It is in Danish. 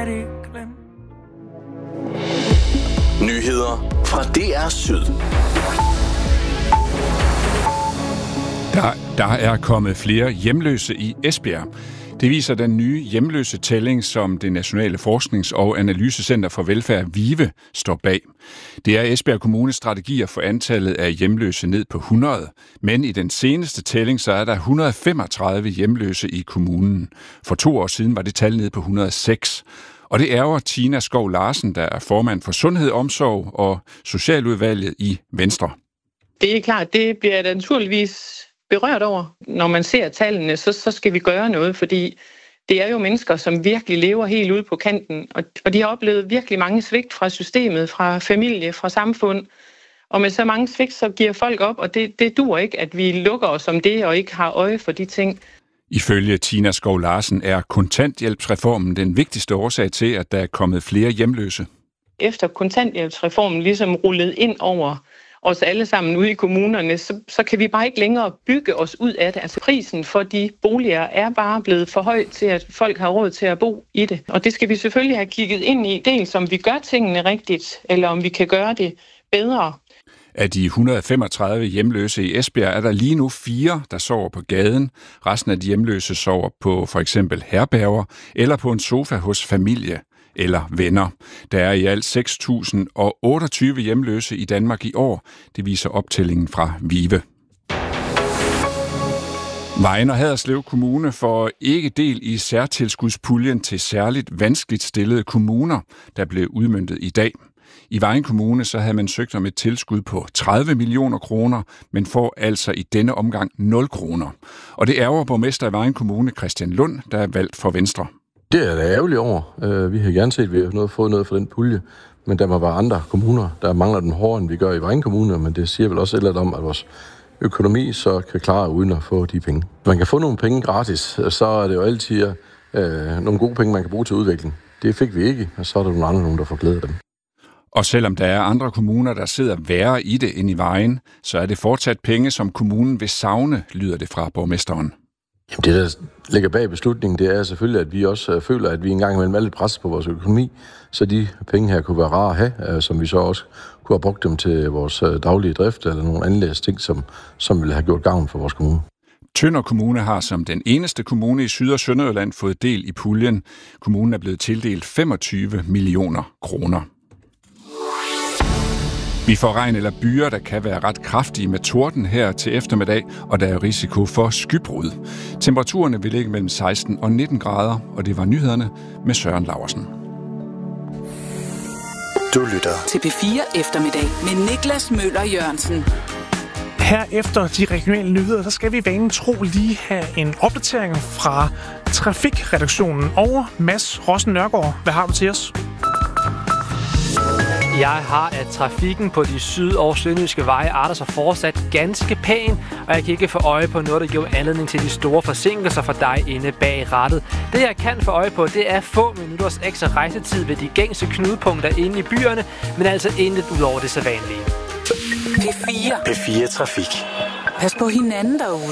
aldrig glemme. Nyheder fra DR Syd. Der er kommet flere hjemløse i Esbjerg. Det viser den nye hjemløse tælling, som det Nationale Forsknings- og Analysecenter for Velfærd, VIVE, står bag. Det er Esbjerg Kommunes strategier for antallet af hjemløse ned på 100, men i den seneste tælling så er der 135 hjemløse i kommunen. For 2 år siden var det tal ned på 106. Og det ærger Tina Skov Larsen, der er formand for Sundhed, Omsorg og Socialudvalget i Venstre. Det er klart, det bliver jeg naturligvis berørt over. Når man ser tallene, så skal vi gøre noget, fordi det er jo mennesker, som virkelig lever helt ude på kanten, og de har oplevet virkelig mange svigt fra systemet, fra familie, fra samfund. Og med så mange svigt, så giver folk op, og det duer ikke, at vi lukker os om det og ikke har øje for de ting. Ifølge Tina Skov Larsen er kontanthjælpsreformen den vigtigste årsag til, at der er kommet flere hjemløse. Efter kontanthjælpsreformen ligesom rullede ind over os alle sammen ude i kommunerne, så kan vi bare ikke længere bygge os ud af det. Altså prisen for de boliger er bare blevet for høj til, at folk har råd til at bo i det. Og det skal vi selvfølgelig have kigget ind i, dels om vi gør tingene rigtigt, eller om vi kan gøre det bedre. Af de 135 hjemløse i Esbjerg er der lige nu 4, der sover på gaden. Resten af de hjemløse sover på for eksempel herberger eller på en sofa hos familie eller venner. Der er i alt 6.028 hjemløse i Danmark i år. Det viser optællingen fra VIVE. Vejen og Haderslev Kommune får ikke del i særtilskudspuljen til særligt vanskeligt stillede kommuner, der blev udmøntet i dag. I Vejen Kommune så havde man søgt om et tilskud på 30 millioner kroner, men får altså i denne omgang 0 kroner. Og det ærger borgmester i Vejen Kommune, Christian Lund, der er valgt for Venstre. Det er da ærgerligt over. Vi har gerne set, at vi har fået noget for den pulje, men der må være andre kommuner, der mangler den hårdere, end vi gør i Vejen Kommune, men det siger vel også et eller andet om, at vores økonomi så kan klare uden at få de penge. Man kan få nogle penge gratis, så er det jo altid nogle gode penge, man kan bruge til udvikling. Det fik vi ikke, og så er der nogle andre, der får glæde af dem. Og selvom der er andre kommuner, der sidder værre i det end i Vejen, så er det fortsat penge, som kommunen vil savne, lyder det fra borgmesteren. Jamen det, der ligger bag beslutningen, det er selvfølgelig, at vi også føler, at vi engang imellem er lidt presset på vores økonomi, så de penge her kunne være rare at have, som vi så også kunne have brugt dem til vores daglige drift eller nogle anlægsting, som ville have gjort gavn for vores kommune. Tønder Kommune har som den eneste kommune i Syd- og Sønderjylland fået del i puljen. Kommunen er blevet tildelt 25 millioner kroner. Vi får regn eller byer, der kan være ret kraftige med torden her til eftermiddag, og der er risiko for skybrud. Temperaturerne vil ligge mellem 16 og 19 grader, og det var nyhederne med Søren Laursen. Du lytter til P4 Eftermiddag med Niklas Møller Jørgensen. Her efter de regionale nyheder, så skal vi vanen tro lige have en opdatering fra Trafikredaktionen over Mads Rossen Nørgaard. Hvad har du til os? Jeg har, at trafikken på de syd- og sønderjyske veje arter sig fortsat ganske pæn, og jeg kan ikke få øje på noget, der giver anledning til de store forsinkelser for dig inde bag rattet. Det, jeg kan få øje på, det er få minutters ekstra rejsetid ved de gængse knudepunkter inde i byerne, men altså intet ud over det sædvanlige. P4. P4 Trafik. Pas på hinanden derude.